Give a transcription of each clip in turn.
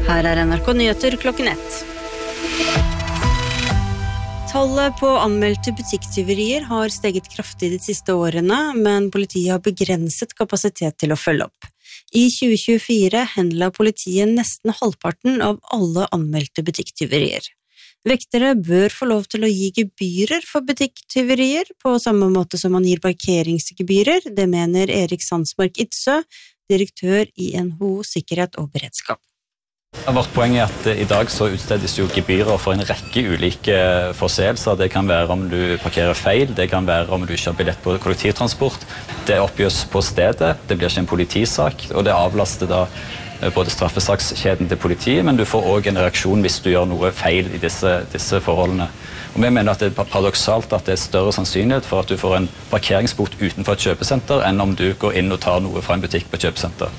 Her NRK Nyheter klokken 1. Tallet på anmeldte butikktyverier har steget kraftig de siste årene, men politiet har begrenset kapasitet til å følge opp. I 2024 henla politiet nesten halvparten av alle anmeldte butikktyverier. Vektere bør få lov til å gi gebyrer for butikktyverier, på samme måte som man gir parkeringsgebyrer, det mener Erik Sandsmark Itzø, direktør i NHO Sikkerhet og Beredskap. Vårt poeng er at i dag så utstedes jo gebyrer for en rekke ulike forseelser. Det kan være om du parkerer feil, det kan være om du ikke har billett på kollektivtransport. Det oppgjøres på stedet, det blir ikke en politisak, og det avlaster da både straffesakskjeden til politiet, men du får også en reaksjon hvis du gjør noe feil i disse forholdene. Og vi mener at det er paradoksalt at det er større sannsynlighet for at du får en parkeringsbot utenfor et kjøpesenter enn om du går inn og tar noe fra en butikk på et kjøpesenter.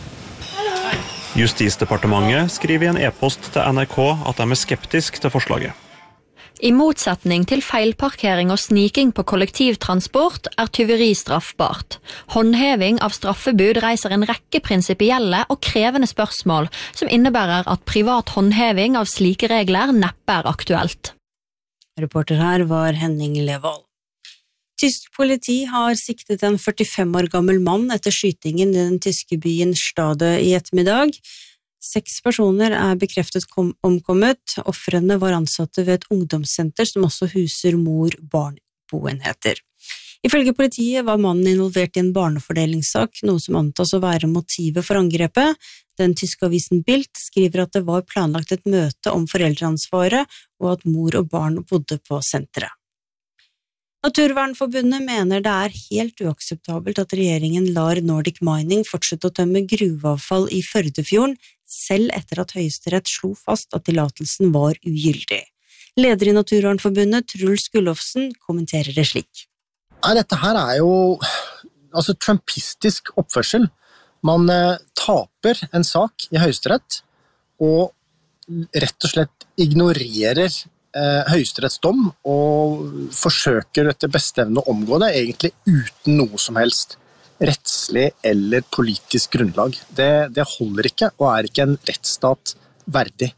Justisdepartementet skriver i en e-post til NRK at de er skeptisk til forslaget. I motsetning til feilparkering og sniking på kollektivtransport er tyveri straffbart. Håndheving av straffebud reiser en rekke prinsipielle og krevende spørsmål, som innebærer at privat håndheving av slike regler neppe er aktuelt. Reporter her var Henning Levold. Tysk politi har siktet en 45 år gammel mann etter skytingen i den tyske byen Stade i ettermiddag. 6 personer er bekreftet omkommet. Ofrene var ansatte ved et ungdomssenter som også huser mor-barn-boenheter. Ifølge politiet var mannen involvert i en barnefordelingssak, noe som antas å være motivet for angrepet. Den tyske avisen Bild skriver at det var planlagt et møte om foreldreansvaret, og at mor og barn bodde på senteret. Naturvernforbundet mener det er helt uakseptabelt at regjeringen lar Nordic Mining fortsette å tømme gruveavfall i Førdefjorden, selv etter at Høyesterett slo fast at tillatelsen var ugyldig. Leder i Naturvernforbundet, Truls Gullofsen, kommenterer det slik. Dette her er jo trumpistisk oppførsel. Man taper en sak i Høyesterett og rett og slett ignorerer høyesterettsdom og forsøker etter beste evne å omgå det, egentlig uten noe som helst rettslig eller politisk grunnlag. Det holder ikke, og er ikke en rettsstat verdig.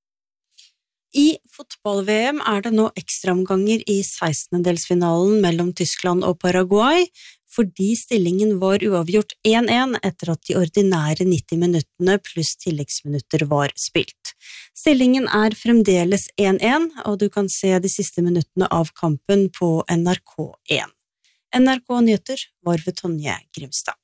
I fotball-VM er det nå ekstraomganger i 16-delsfinalen mellom Tyskland og Paraguay, fordi stillingen var uavgjort 1-1 etter at de ordinære 90 minuttene pluss tilleggsminutter var spilt. Stillingen er fremdeles 1-1, og du kan se de siste minuttene av kampen på NRK1. NRK Nyheter var ved Tonje Grimstad.